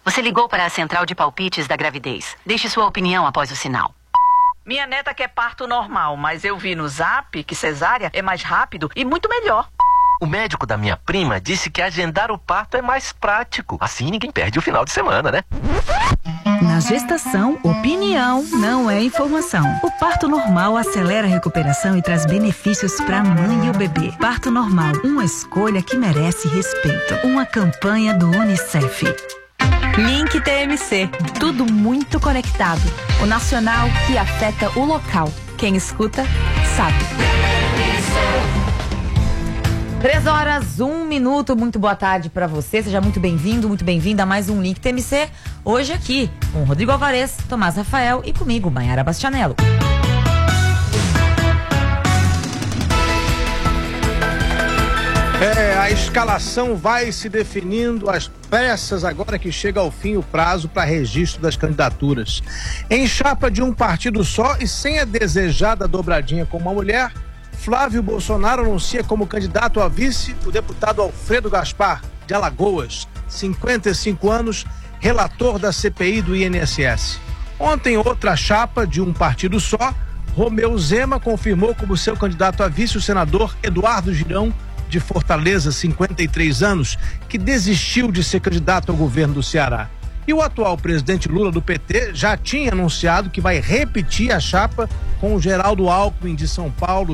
Você ligou para a central de palpites da gravidez. Deixe sua opinião após o sinal. Minha neta quer parto normal, mas eu vi no Zap que cesárea é mais rápido e muito melhor. O médico da minha prima disse que agendar o parto é mais prático. Assim ninguém perde o final de semana, né? Na gestação, opinião não é informação. O parto normal acelera a recuperação e traz benefícios para a mãe e o bebê. Parto normal, uma escolha que merece respeito. Uma campanha do UNICEF. Link TMC, tudo muito conectado. O nacional que afeta o local. Quem escuta, sabe. 3h01, muito boa tarde pra você, seja muito bem-vindo, muito bem-vinda a mais um Link TMC, hoje aqui com Rodrigo Alvarez, Tomás Rafael e comigo, Maiara Bastianello. A escalação vai se definindo às pressas agora que chega ao fim o prazo para registro das candidaturas. Em chapa de um partido só e sem a desejada dobradinha com uma mulher, Flávio Bolsonaro anuncia como candidato a vice o deputado Alfredo Gaspar, de Alagoas, 55 anos, relator da CPI do INSS. Ontem, outra chapa de um partido só, Romeu Zema confirmou como seu candidato a vice o senador Eduardo Girão, de Fortaleza, 53 anos, que desistiu de ser candidato ao governo do Ceará. E o atual presidente Lula do PT já tinha anunciado que vai repetir a chapa com o Geraldo Alckmin de São Paulo,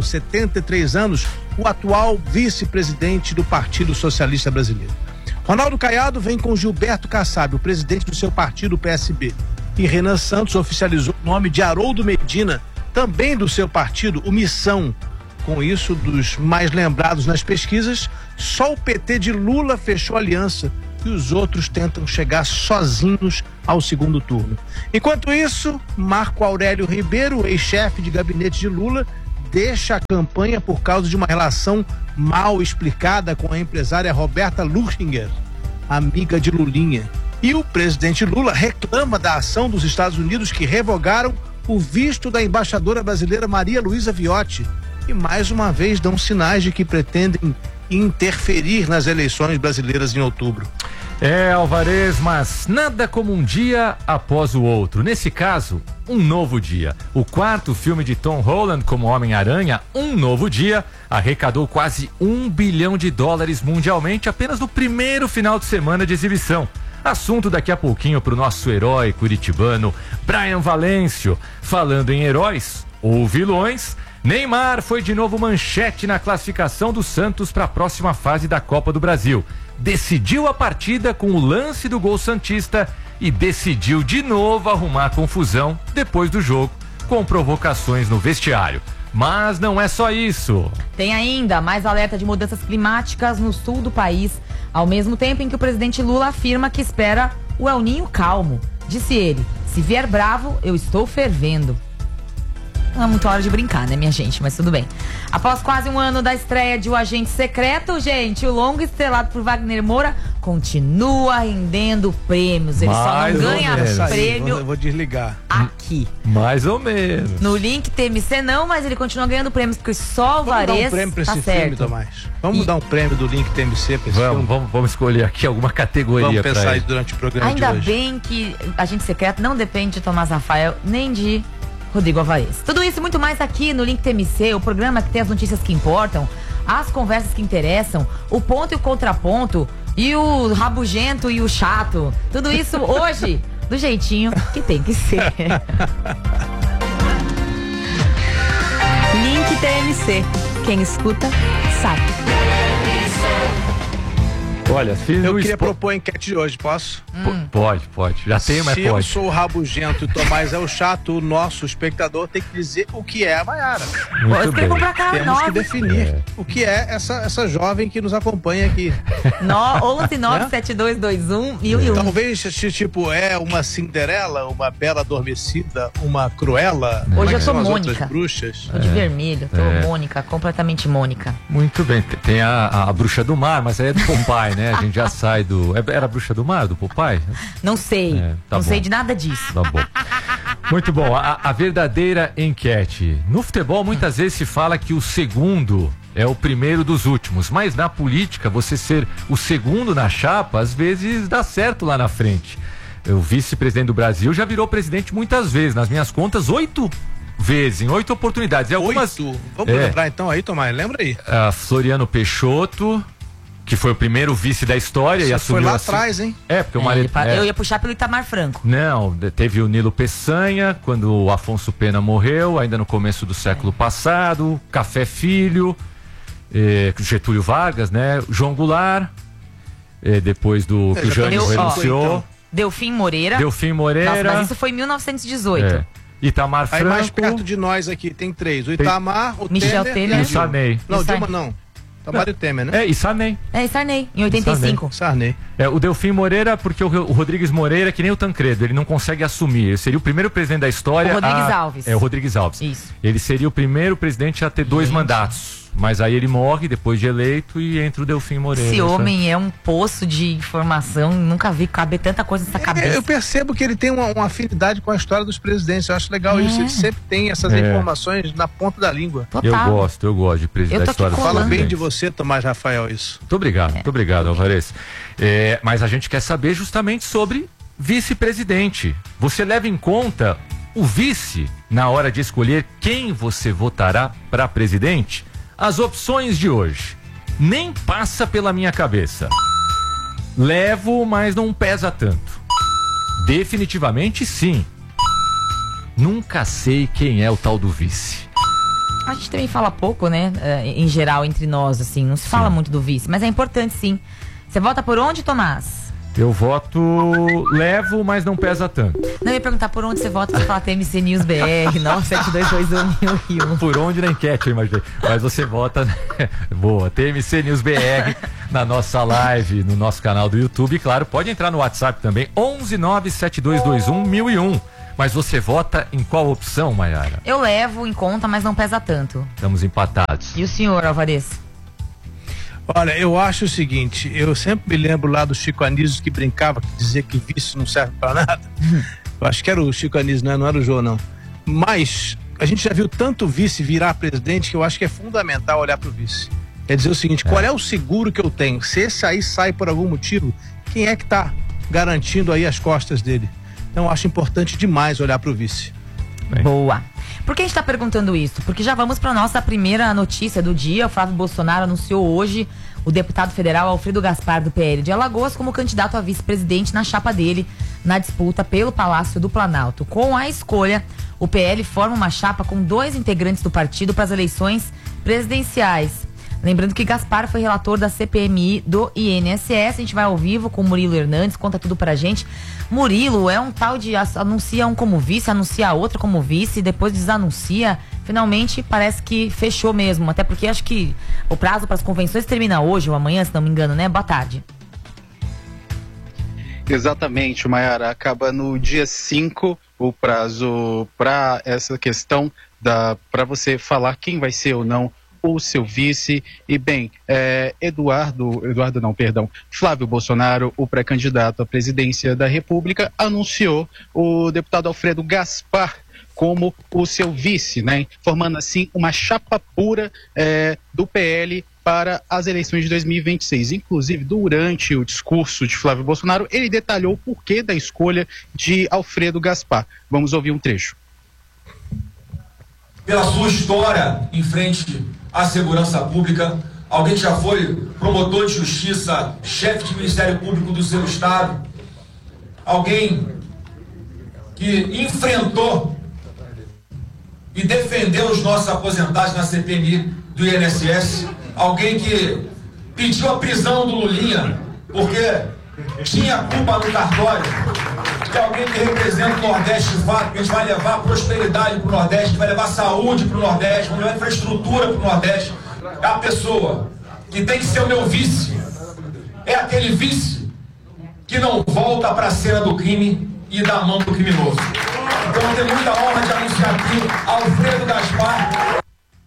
73 anos, o atual vice-presidente do Partido Socialista Brasileiro. Ronaldo Caiado vem com Gilberto Kassab, o presidente do seu partido, PSB. E Renan Santos oficializou o nome de Haroldo Medina, também do seu partido, o Missão. Com isso, dos mais lembrados nas pesquisas, só o PT de Lula fechou aliança e os outros tentam chegar sozinhos ao segundo turno. Enquanto isso, Marco Aurélio Ribeiro, ex-chefe de gabinete de Lula, deixa a campanha por causa de uma relação mal explicada com a empresária Roberta Luchinger, amiga de Lulinha. E o presidente Lula reclama da ação dos Estados Unidos que revogaram o visto da embaixadora brasileira Maria Luísa Viotti e mais uma vez dão sinais de que pretendem interferir nas eleições brasileiras em outubro. Alvarez, mas nada como um dia após o outro. Nesse caso, um novo dia. O quarto filme de Tom Holland como Homem-Aranha, Um Novo Dia, arrecadou quase $1 bilhão mundialmente apenas no primeiro final de semana de exibição. Assunto daqui a pouquinho para o nosso herói curitibano, Brian Valêncio. Falando em heróis ou vilões, Neymar foi de novo manchete na classificação do Santos para a próxima fase da Copa do Brasil. Decidiu a partida com o lance do gol santista e decidiu de novo arrumar confusão depois do jogo, com provocações no vestiário. Mas não é só isso. Tem ainda mais alerta de mudanças climáticas no sul do país, ao mesmo tempo em que o presidente Lula afirma que espera o El Ninho calmo. Disse ele: se vier bravo, eu estou fervendo. Não é muito hora de brincar, né, minha gente? Mas tudo bem. Após quase um ano da estreia de O Agente Secreto, gente, o longo estrelado por Wagner Moura continua rendendo prêmios. Ele só não ganha prêmio. Eu vou desligar. Aqui. Mais ou menos. No Link TMC não, mas ele continua ganhando prêmios, porque só o Alvarez Vamos dar um prêmio pra esse filme, Tomás. Vamos dar um prêmio do Link TMC pra esse filme. Vamos escolher aqui alguma categoria. Vamos pensar isso durante o programa de hoje. Ainda bem que Agente Secreto não depende de Tomás Rafael, nem de Rodrigo Alvarez. Tudo isso e muito mais aqui no Link TMC, o programa que tem as notícias que importam, as conversas que interessam, o ponto e o contraponto, e o rabugento e o chato. Tudo isso hoje, do jeitinho que tem que ser. Link TMC. Quem escuta, sabe. Olha, eu queria propor a enquete de hoje, posso? Pode. Já tem, mas pode. Se eu sou o rabugento e o Tomás é o chato, o nosso espectador tem que dizer o que é a Maiara. Muito bem. Temos que definir o que é essa jovem que nos acompanha aqui. 11-97221-1001. Talvez, tipo, é uma Cinderela, uma Bela Adormecida, uma Cruella. Hoje eu sou Mônica. Bruxas. Tô de vermelho, tô Mônica, completamente Mônica. Muito bem, tem a Bruxa do Mar, mas aí é do Popeye, né? A gente já sai do... Era a Bruxa do Mar, do Popeye? Não sei, não sei de nada disso. Tá bom. Muito bom, a verdadeira enquete. No futebol, muitas vezes se fala que o segundo é o primeiro dos últimos, mas na política, você ser o segundo na chapa, às vezes dá certo lá na frente. o vice-presidente do Brasil já virou presidente muitas vezes. Nas minhas contas, 8 vezes, em 8 oportunidades. E algumas... 8? Vamos lembrar então aí, Tomás, lembra aí. Floriano Peixoto, que foi o primeiro vice da história. Você e assumiu foi lá atrás, hein? Porque o marido... Eu ia puxar pelo Itamar Franco. Não, teve o Nilo Peçanha, quando o Afonso Pena morreu, ainda no começo do século passado, Café Filho, Getúlio Vargas, né? João Goulart, depois do que o Jânio renunciou. Delfim Moreira. Nossa, mas isso foi em 1918. Itamar Franco. Aí mais perto de nós aqui tem 3. O Itamar, o Michel Temer e o Sarney. Não, Dilma não. Itamar e Temer, né? E Sarney. E Sarney, em 85. Sarney. O Delfim Moreira, porque o Rodrigues Moreira, que nem o Tancredo, ele não consegue assumir. Ele seria o primeiro presidente da história. O Rodrigues Alves. O Rodrigues Alves. Isso. Ele seria o primeiro presidente a ter 2 mandatos. Mas aí ele morre depois de eleito e entra o Delfim Moreira. Esse homem é um poço de informação, nunca vi caber tanta coisa nessa cabeça. Eu percebo que ele tem uma afinidade com a história dos presidentes, eu acho legal isso, ele sempre tem essas informações na ponta da língua. Total. Eu gosto de presidente da história dos Fala presidentes. bem de você, Tomás Rafael, isso. Muito obrigado, Alvarez. Mas a gente quer saber justamente sobre vice-presidente. Você leva em conta o vice na hora de escolher quem você votará para presidente? As opções de hoje. Nem passa pela minha cabeça. Levo, mas não pesa tanto. Definitivamente sim. Nunca sei quem é o tal do vice. A gente também fala pouco, né? Em geral, entre nós, assim. Não se fala muito do vice, mas é importante sim. Você vota por onde, Tomás? Eu voto... Levo, mas não pesa tanto. Não, eu ia perguntar por onde você vota, você fala TMC News BR, 972211001. Por onde na enquete, eu imaginei. Mas você vota... Boa, TMC News BR na nossa live, no nosso canal do YouTube. E claro, pode entrar no WhatsApp também, 11972211001. Mas você vota em qual opção, Maiara? Eu levo em conta, mas não pesa tanto. Estamos empatados. E o senhor, Alvarez? Olha, eu acho o seguinte, eu sempre me lembro lá do Chico Anísio que brincava, que dizia que vice não serve pra nada. Eu acho que era o Chico Anísio, né? Não era o João, não. Mas a gente já viu tanto vice virar presidente que eu acho que é fundamental olhar pro vice. Quer dizer o seguinte, qual é o seguro que eu tenho? Se esse aí sai por algum motivo, quem é que tá garantindo aí as costas dele? Então eu acho importante demais olhar pro vice. Boa. Por que a gente está perguntando isso? Porque já vamos para nossa primeira notícia do dia. O Flávio Bolsonaro anunciou hoje o deputado federal Alfredo Gaspar, do PL de Alagoas, como candidato a vice-presidente na chapa dele na disputa pelo Palácio do Planalto. Com a escolha, o PL forma uma chapa com 2 integrantes do partido para as eleições presidenciais. Lembrando que Gaspar foi relator da CPMI do INSS. A gente vai ao vivo com o Murilo Hernandes, conta tudo pra gente. Murilo é um tal de anuncia um como vice, anuncia outro como vice, depois desanuncia. Finalmente parece que fechou mesmo, até porque acho que o prazo para as convenções termina hoje ou amanhã, se não me engano, né? Boa tarde. Exatamente, Maiara. Acaba no dia 5 o prazo para essa questão para você falar quem vai ser ou não o seu vice. E bem, Flávio Bolsonaro, o pré-candidato à presidência da República, anunciou o deputado Alfredo Gaspar como o seu vice, né? Formando assim uma chapa pura do PL para as eleições de 2026. Inclusive, durante o discurso de Flávio Bolsonaro, ele detalhou o porquê da escolha de Alfredo Gaspar. Vamos ouvir um trecho. Pela sua história em frente à segurança pública, alguém que já foi promotor de justiça, chefe de Ministério Público do seu estado, alguém que enfrentou e defendeu os nossos aposentados na CPMI do INSS, alguém que pediu a prisão do Lulinha porque tinha culpa no cartório, que é alguém que representa o Nordeste de fato, que a gente vai levar prosperidade para o Nordeste, vai levar saúde para o Nordeste, vai levar infraestrutura para o Nordeste. É a pessoa que tem que ser o meu vice, é aquele vice que não volta para a cena do crime e dá a mão pro criminoso. Então eu tenho muita honra de anunciar aqui Alfredo Gaspar.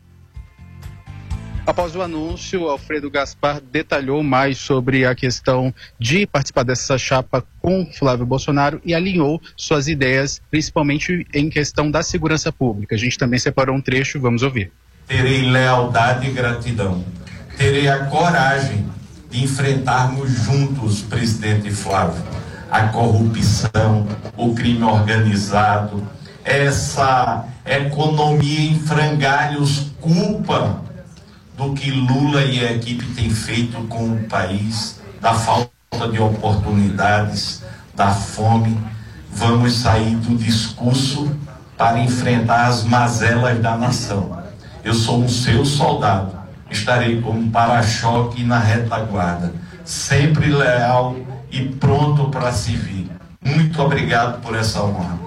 Após o anúncio, Alfredo Gaspar detalhou mais sobre a questão de participar dessa chapa com Flávio Bolsonaro e alinhou suas ideias, principalmente em questão da segurança pública. A gente também separou um trecho, vamos ouvir. Terei lealdade e gratidão. Terei a coragem de enfrentarmos juntos, presidente Flávio, a corrupção, o crime organizado, essa economia em frangalhos, culpa do que Lula e a equipe têm feito com o país, da falta de oportunidades, da fome. Vamos sair do discurso para enfrentar as mazelas da nação. Eu sou um seu soldado, estarei como para-choque na retaguarda, sempre leal e pronto para servir. Muito obrigado por essa honra.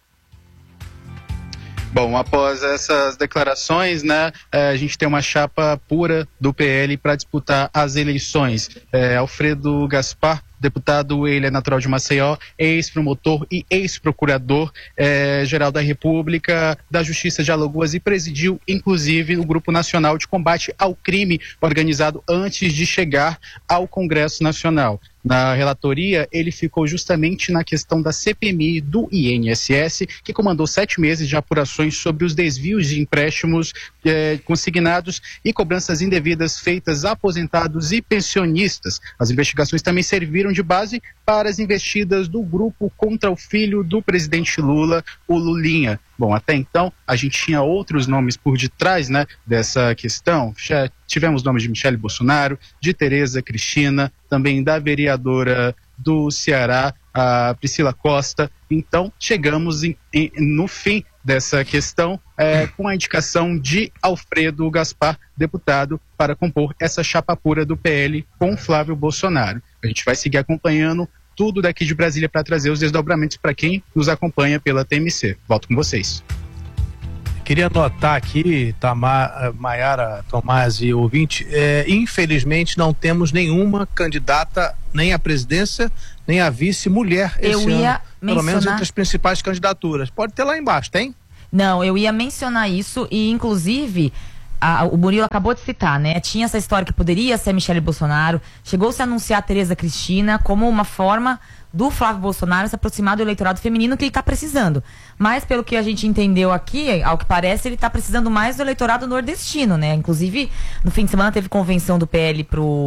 Bom, após essas declarações, né, a gente tem uma chapa pura do PL para disputar as eleições. Alfredo Gaspar, deputado, ele é natural de Maceió, ex-promotor e ex-procurador geral da República, da Justiça de Alagoas, e presidiu, inclusive, o Grupo Nacional de Combate ao Crime organizado antes de chegar ao Congresso Nacional. Na relatoria, ele ficou justamente na questão da CPMI do INSS, que comandou 7 meses de apurações sobre os desvios de empréstimos consignados e cobranças indevidas feitas a aposentados e pensionistas. As investigações também serviram de base para as investidas do grupo contra o filho do presidente Lula, o Lulinha. Bom, até então, a gente tinha outros nomes por detrás, né, dessa questão. Já tivemos nomes de Michele Bolsonaro, de Tereza Cristina, também da vereadora do Ceará, a Priscila Costa. Então, chegamos no fim dessa questão com a indicação de Alfredo Gaspar, deputado, para compor essa chapa pura do PL com Flávio Bolsonaro. A gente vai seguir acompanhando tudo daqui de Brasília para trazer os desdobramentos para quem nos acompanha pela TMC. Volto com vocês. Queria anotar aqui, Maiara, Tomás e ouvinte, infelizmente não temos nenhuma candidata nem à presidência, nem à vice mulher esse ano, pelo menos entre as principais candidaturas. Pode ter lá embaixo, tem? Não, eu ia mencionar isso e, inclusive, o Murilo acabou de citar, né? Tinha essa história que poderia ser Michele Bolsonaro, chegou-se a anunciar a Tereza Cristina como uma forma do Flávio Bolsonaro se aproximar do eleitorado feminino que ele está precisando. Mas, pelo que a gente entendeu aqui, ao que parece, ele está precisando mais do eleitorado nordestino, né? Inclusive, no fim de semana teve convenção do PL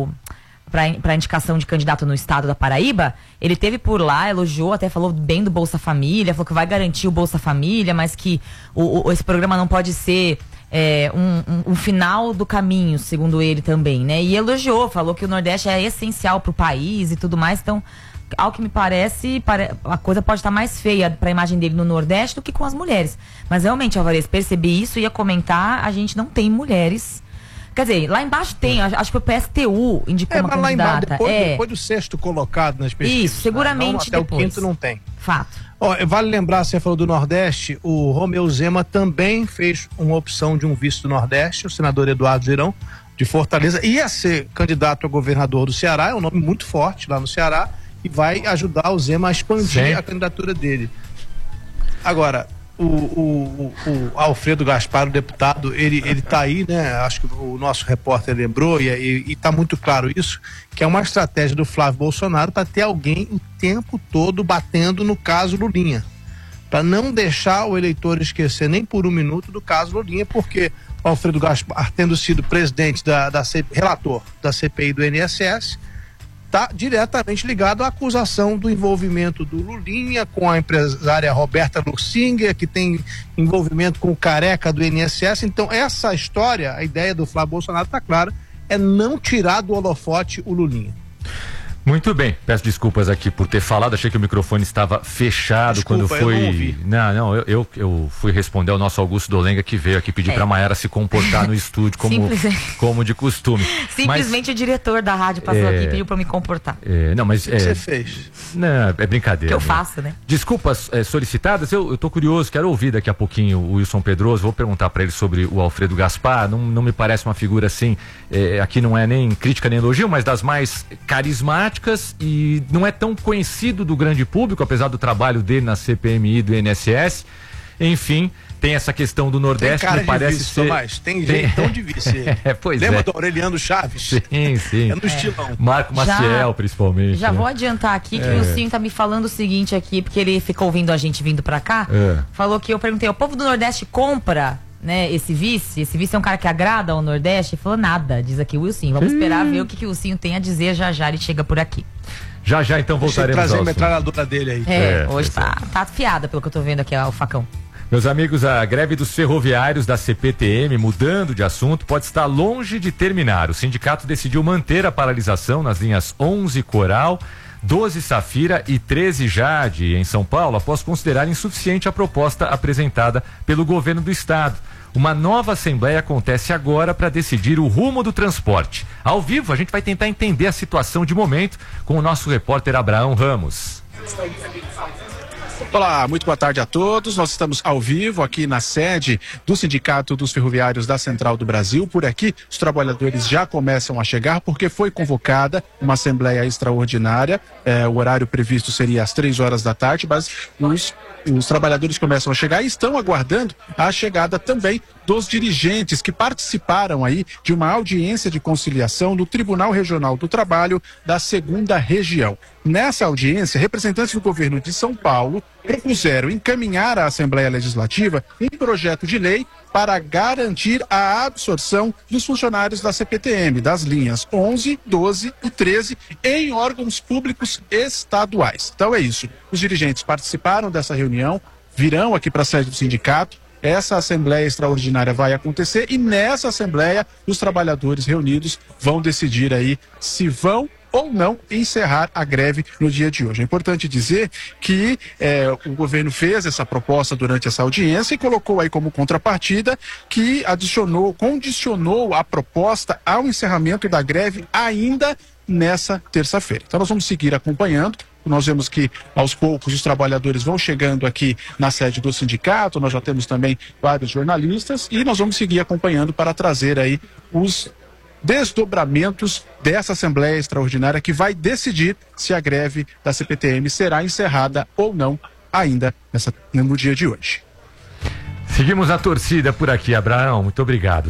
para indicação de candidato no estado da Paraíba. Ele teve por lá, elogiou, até falou bem do Bolsa Família, falou que vai garantir o Bolsa Família, mas que esse programa não pode ser um final do caminho, segundo ele também, né? E elogiou, falou que o Nordeste é essencial para o país e tudo mais. Então, ao que me parece, a coisa pode estar mais feia para a imagem dele no Nordeste do que com as mulheres. Mas realmente, Alvarez, percebi isso, ia comentar, a gente não tem mulheres. Quer dizer, lá embaixo tem, acho que o PSTU indicou uma candidata. Lá embaixo, depois do sexto colocado nas pesquisas. Isso, seguramente até depois. O quinto não tem. Fato. Vale lembrar, você falou do Nordeste, o Romeu Zema também fez uma opção de um vice do Nordeste, o senador Eduardo Girão, de Fortaleza, ia ser candidato a governador do Ceará, é um nome muito forte lá no Ceará, e vai ajudar o Zema a expandir a candidatura dele. Agora, o Alfredo Gaspar, o deputado, ele tá aí, né? Acho que o nosso repórter lembrou, e tá muito claro isso, que é uma estratégia do Flávio Bolsonaro para ter alguém o tempo todo batendo no caso Lulinha, para não deixar o eleitor esquecer nem por um minuto do caso Lulinha, porque o Alfredo Gaspar, tendo sido presidente relator da CPI do INSS, está diretamente ligado à acusação do envolvimento do Lulinha com a empresária Roberta Luxinger, que tem envolvimento com o careca do INSS. Então, essa história, a ideia do Flávio Bolsonaro está clara, é não tirar do holofote o Lulinha. Muito bem, peço desculpas aqui por ter falado, achei que o microfone estava fechado. Desculpa, quando foi. Eu não ouvi. Não, eu fui responder ao nosso Augusto Dolenga, que veio aqui pedir para a Maiara se comportar no estúdio como de costume. Simplesmente o diretor da rádio passou aqui e pediu para me comportar. Mas o que você fez? Não, é brincadeira. Que eu faço, né? Desculpas solicitadas, eu tô curioso, quero ouvir daqui a pouquinho o Wilson Pedroso, vou perguntar para ele sobre o Alfredo Gaspar, não me parece uma figura assim, aqui não é nem crítica nem elogio, mas das mais carismáticas, e não é tão conhecido do grande público, apesar do trabalho dele na CPMI do INSS. Enfim, tem essa questão do Nordeste, me parece vice, ser... Tomás, tem jeitão de vice. Lembra do Aureliano Chaves? Sim. É no estilão. Marco Maciel, principalmente. Já vou adiantar aqui que o Wilson tá me falando o seguinte aqui, porque ele ficou ouvindo a gente vindo pra cá, falou que eu perguntei, o povo do Nordeste compra, né, esse vice é um cara que agrada ao Nordeste? Ele falou nada, diz aqui o Wilson. Vamos esperar ver o que o Wilson tem a dizer, já ele chega por aqui. Já então voltaremos trazer ao a metralhadora dele aí. Hoje tá afiada, pelo que eu tô vendo aqui, ó, o facão. Meus amigos, a greve dos ferroviários da CPTM, mudando de assunto, pode estar longe de terminar. O sindicato decidiu manter a paralisação nas linhas 11 Coral, 12 Safira e 13 Jade em São Paulo, após considerar insuficiente a proposta apresentada pelo governo do estado. Uma nova assembleia acontece agora para decidir o rumo do transporte. Ao vivo, a gente vai tentar entender a situação de momento com o nosso repórter Abraão Ramos. Olá, muito boa tarde a todos. Nós estamos ao vivo aqui na sede do Sindicato dos Ferroviários da Central do Brasil. Por aqui, os trabalhadores já começam a chegar porque foi convocada uma assembleia extraordinária. O horário previsto seria às 3 horas da tarde, mas os trabalhadores começam a chegar e estão aguardando a chegada também dos dirigentes que participaram aí de uma audiência de conciliação no Tribunal Regional do Trabalho da 2ª Região. Nessa audiência, representantes do governo de São Paulo propuseram encaminhar à Assembleia Legislativa um projeto de lei para garantir a absorção dos funcionários da CPTM, das linhas 11, 12 e 13, em órgãos públicos estaduais. Então é isso. Os dirigentes participaram dessa reunião, virão aqui para a sede do sindicato. Essa assembleia extraordinária vai acontecer e nessa assembleia os trabalhadores reunidos vão decidir aí se vão ou não encerrar a greve no dia de hoje. É importante dizer que o governo fez essa proposta durante essa audiência e colocou aí como contrapartida que condicionou a proposta ao encerramento da greve ainda nessa terça-feira. Então nós vamos seguir acompanhando. Nós vemos que aos poucos os trabalhadores vão chegando aqui na sede do sindicato, nós já temos também vários jornalistas e nós vamos seguir acompanhando para trazer aí os desdobramentos dessa Assembleia Extraordinária que vai decidir se a greve da CPTM será encerrada ou não ainda no dia de hoje. Seguimos a torcida por aqui, Abraão, muito obrigado.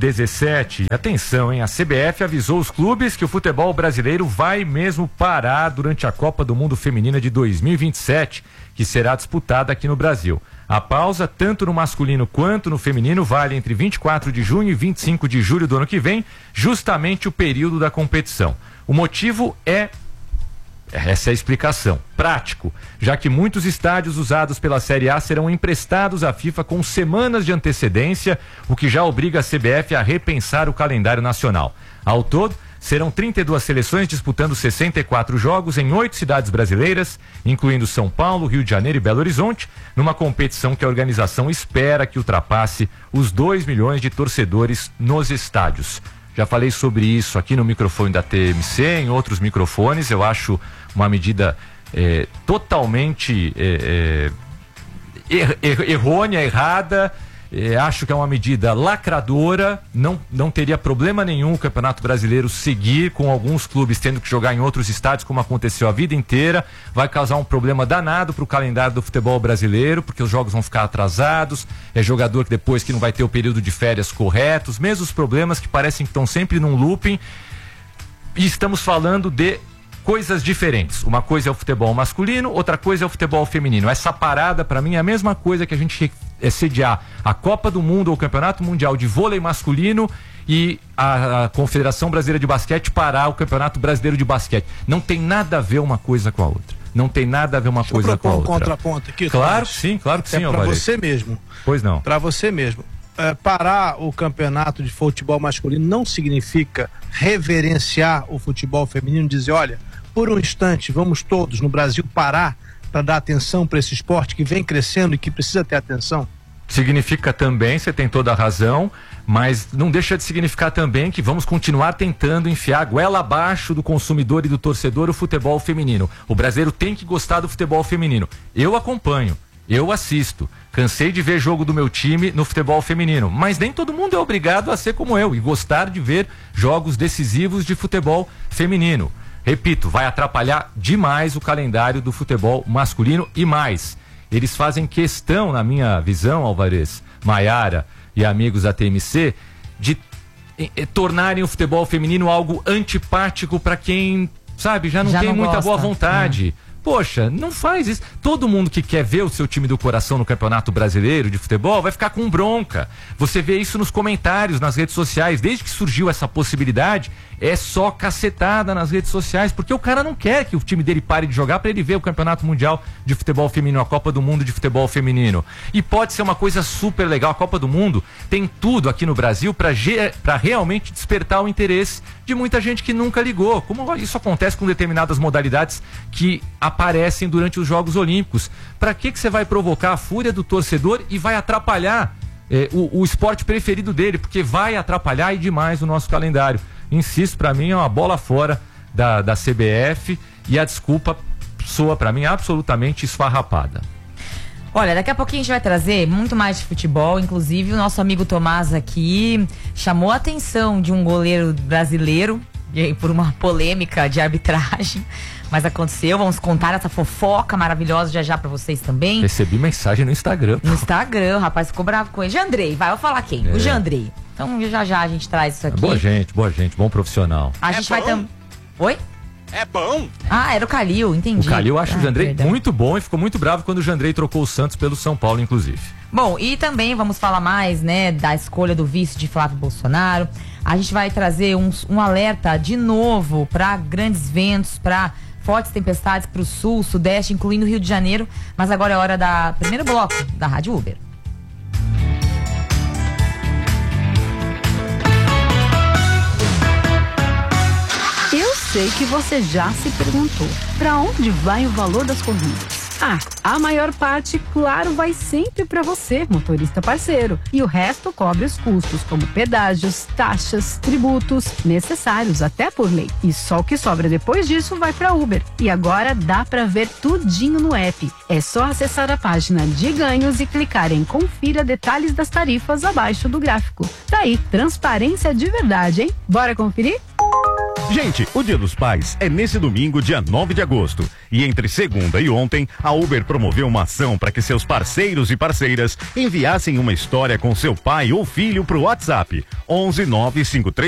3h17, atenção, hein? A CBF avisou os clubes que o futebol brasileiro vai mesmo parar durante a Copa do Mundo Feminina de 2027, que será disputada aqui no Brasil. A pausa, tanto no masculino quanto no feminino, vale entre 24 de junho e 25 de julho do ano que vem, justamente o período da competição. O motivo essa é a explicação. Prático, já que muitos estádios usados pela Série A serão emprestados à FIFA com semanas de antecedência, o que já obriga a CBF a repensar o calendário nacional. Ao todo, serão 32 seleções disputando 64 jogos em 8 cidades brasileiras, incluindo São Paulo, Rio de Janeiro e Belo Horizonte, numa competição que a organização espera que ultrapasse os 2 milhões de torcedores nos estádios. Já falei sobre isso aqui no microfone da TMC, em outros microfones. Eu acho uma medida totalmente errônea, errada. Acho que é uma medida lacradora. Não teria problema nenhum o Campeonato Brasileiro seguir com alguns clubes tendo que jogar em outros estádios, como aconteceu a vida inteira. Vai causar um problema danado para o calendário do futebol brasileiro, porque os jogos vão ficar atrasados. É jogador que depois que não vai ter o período de férias correto, os mesmos problemas que parecem que estão sempre num looping. E estamos falando de coisas diferentes. Uma coisa é o futebol masculino, outra coisa é o futebol feminino. Essa parada, para mim, é a mesma coisa que a gente sediar a Copa do Mundo ou o Campeonato Mundial de Vôlei Masculino e a Confederação Brasileira de Basquete parar o Campeonato Brasileiro de Basquete. Não tem nada a ver uma coisa com a outra. Não tem nada a ver uma coisa com a outra. Um contraponto aqui. Claro que sim, para você mesmo. Pois não. Para você mesmo. Parar o campeonato de futebol masculino não significa reverenciar o futebol feminino, dizer, olha, por um instante vamos todos no Brasil parar para dar atenção para esse esporte que vem crescendo e que precisa ter atenção? Significa também, você tem toda a razão, mas não deixa de significar também que vamos continuar tentando enfiar a goela abaixo do consumidor e do torcedor o futebol feminino. O brasileiro tem que gostar do futebol feminino. Eu acompanho. Eu assisto, cansei de ver jogo do meu time no futebol feminino, mas nem todo mundo é obrigado a ser como eu e gostar de ver jogos decisivos de futebol feminino. Repito, vai atrapalhar demais o calendário do futebol masculino e mais. Eles fazem questão, na minha visão, Alvarez, Maiara e amigos da TMC, de tornarem o futebol feminino algo antipático para quem, sabe, já não tem muita boa vontade. Poxa, não faz isso. Todo mundo que quer ver o seu time do coração no Campeonato Brasileiro de Futebol vai ficar com bronca. Você vê isso nos comentários, nas redes sociais. Desde que surgiu essa possibilidade, é só cacetada nas redes sociais, porque o cara não quer que o time dele pare de jogar para ele ver o Campeonato Mundial de Futebol Feminino, a Copa do Mundo de Futebol Feminino. E pode ser uma coisa super legal. A Copa do Mundo tem tudo aqui no Brasil para realmente despertar o interesse de muita gente que nunca ligou, como isso acontece com determinadas modalidades que aparecem durante os Jogos Olímpicos. Para que você vai provocar a fúria do torcedor e vai atrapalhar o esporte preferido dele, porque vai atrapalhar e demais o nosso calendário. Insisto, para mim é uma bola fora da CBF e a desculpa soa para mim absolutamente esfarrapada. Olha, daqui a pouquinho a gente vai trazer muito mais de futebol, inclusive o nosso amigo Tomás aqui chamou a atenção de um goleiro brasileiro por uma polêmica de arbitragem, mas aconteceu, vamos contar essa fofoca maravilhosa já pra vocês também. Recebi mensagem no Instagram. No Instagram, o rapaz ficou bravo com ele. Jandrei, vai, eu vou falar quem? O Jandrei. Então já a gente traz isso aqui. Boa gente, bom profissional. A gente vai também... Oi? É bom? Ah, era o Calil, entendi. O Calil acha o Jandrei verdade. muito bom e ficou muito bravo quando o Jandrei trocou o Santos pelo São Paulo, inclusive. Bom, e também vamos falar mais, né, da escolha do vice de Flávio Bolsonaro. A gente vai trazer um alerta de novo para grandes ventos, para fortes tempestades para o sul, sudeste, incluindo o Rio de Janeiro. Mas agora é hora da primeiro bloco da Rádio Uber. Eu sei que você já se perguntou, para onde vai o valor das corridas? Ah, a maior parte, claro, vai sempre para você, motorista parceiro. E o resto cobre os custos, como pedágios, taxas, tributos, necessários até por lei. E só o que sobra depois disso vai para Uber. E agora dá para ver tudinho no app. É só acessar a página de ganhos e clicar em confira detalhes das tarifas abaixo do gráfico. Tá aí, transparência de verdade, hein? Bora conferir? Gente, o Dia dos Pais é nesse domingo, dia 9 de agosto. E entre segunda e ontem, a Uber promoveu uma ação para que seus parceiros e parceiras enviassem uma história com seu pai ou filho pro WhatsApp 11 953